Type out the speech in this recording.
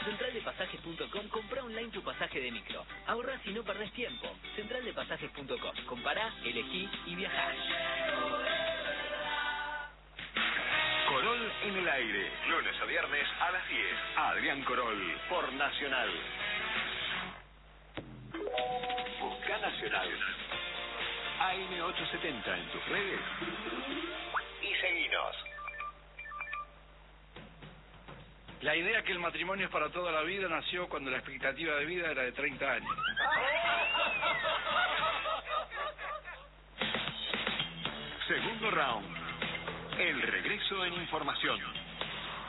centraldepasajes.com comprá online tu pasaje de micro. Ahorrás y no perdés tiempo. Centraldepasajes.com. Compará, elegí y viajá. Corol en el aire. Lunes a viernes a las 10. Adrián Corol por Nacional. Busca Nacional. AM870 en tus redes y seguinos. La idea que el matrimonio es para toda la vida nació cuando la expectativa de vida era de 30 años. Segundo round. El regreso en información.